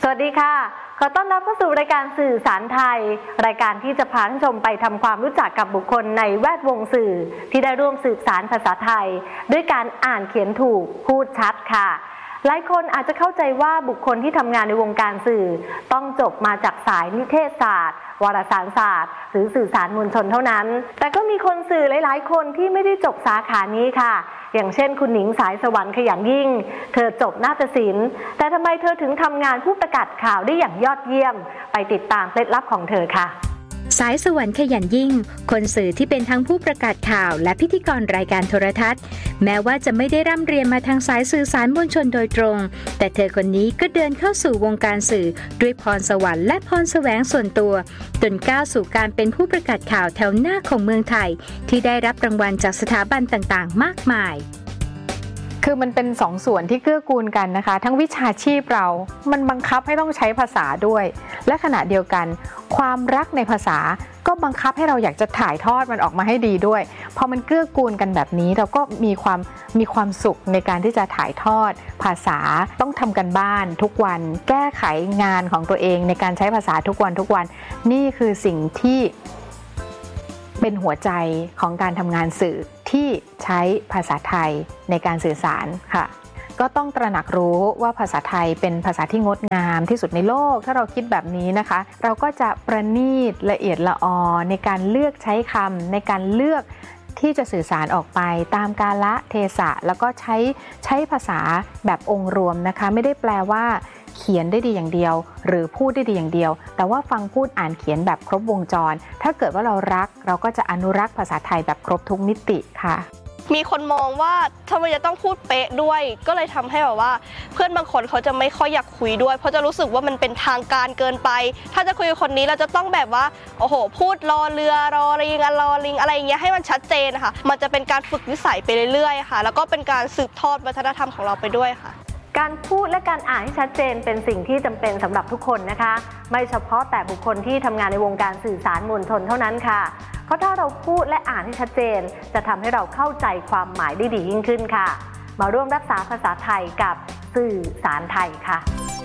วัสดีค่ะขอต้อนรับเข้าสู่รายการสื่อสารไทยรายการที่จะพาท่านชมไปทำความรู้จักกับบุคคลในแวดวงสื่อที่ได้ร่วมสืบสานภาษาไทยด้วยการอ่านเขียนถูกพูดชัดค่ะหลายคนอาจจะเข้าใจว่าบุคคลที่ทำงานในวงการสื่อต้องจบมาจากสายนิเทศศาสตร์วารสารศาสตร์หรือสื่อสารมวลชนเท่านั้นแต่ก็มีคนสื่อหลายๆคนที่ไม่ได้จบสาขานี้ค่ะอย่างเช่นคุณหนิงสายสวรรค์ขยันยิ่งเธอจบนาฏศิลป์แต่ทำไมเธอถึงทำงานผู้ประกาศข่าวได้อย่างยอดเยี่ยมไปติดตามเคล็ดลับของเธอค่ะสายสวรรค์ขยันยิ่งคนสื่อที่เป็นทั้งผู้ประกาศข่าวและพิธีกรรายการโทรทัศน์แม้ว่าจะไม่ได้ร่ำเรียนมาทางสายสื่อสารมวลชนโดยตรงแต่เธอคนนี้ก็เดินเข้าสู่วงการสื่อด้วยพรสวรรค์และพรแสวงส่วนตัวจนก้าวสู่การเป็นผู้ประกาศข่าวแถวหน้าของเมืองไทยที่ได้รับรางวัลจากสถาบันต่างๆมากมายคือมันเป็นสองส่วนที่เกื้อกูลกันนะคะทั้งวิชาชีพเรามันบังคับให้ต้องใช้ภาษาด้วยและขณะเดียวกันความรักในภาษาก็บังคับให้เราอยากจะถ่ายทอดมันออกมาให้ดีด้วยพอมันเกื้อกูลกันแบบนี้เราก็มีความสุขในการที่จะถ่ายทอดภาษาต้องทำกันบ้านทุกวันแก้ไขงานของตัวเองในการใช้ภาษาทุกวันนี่คือสิ่งที่เป็นหัวใจของการทำงานสื่อที่ใช้ภาษาไทยในการสื่อสารค่ะก็ต้องตระหนักรู้ว่าภาษาไทยเป็นภาษาที่งดงามที่สุดในโลกถ้าเราคิดแบบนี้นะคะเราก็จะประณีตละเอียดละออในการเลือกใช้คำในการเลือกที่จะสื่อสารออกไปตามกาลเทศะแล้วก็ใช้ภาษาแบบองค์รวมนะคะไม่ได้แปลว่าเขียนได้ดีอย่างเดียวหรือพูดได้ดีอย่างเดียวแต่ว่าฟังพูดอ่านเขียนแบบครบวงจรถ้าเกิดว่าเรารักเราก็จะอนุรักษ์ภาษาไทยแบบครบทุกมิติค่ะมีคนมองว่าทำไมจะต้องพูดเป๊ะด้วยก็เลยทำให้แบบว่าเพื่อนบางคนเขาจะไม่ค่อยอยากคุยด้วยเพราะจะรู้สึกว่ามันเป็นทางการเกินไปถ้าจะคุยกับคนนี้เราจะต้องแบบว่าโอ้โหพูดรอเรือรอลิงรอลิงอะไรอย่างเงี้ยให้มันชัดเจนค่ะมันจะเป็นการฝึกนิสัยไปเรื่อยๆค่ะแล้วก็เป็นการสืบทอดวัฒนธรรมของเราไปด้วยค่ะการพูดและการอ่านให้ชัดเจนเป็นสิ่งที่จำเป็นสำหรับทุกคนนะคะไม่เฉพาะแต่บุคคลที่ทำงานในวงการสื่อสารมวลชนเท่านั้นค่ะเพราะถ้าเราพูดและอ่านให้ชัดเจนจะทำให้เราเข้าใจความหมายได้ดียิ่งขึ้นค่ะมาร่วมรักษาภาษาไทยกับสื่อสารไทยค่ะ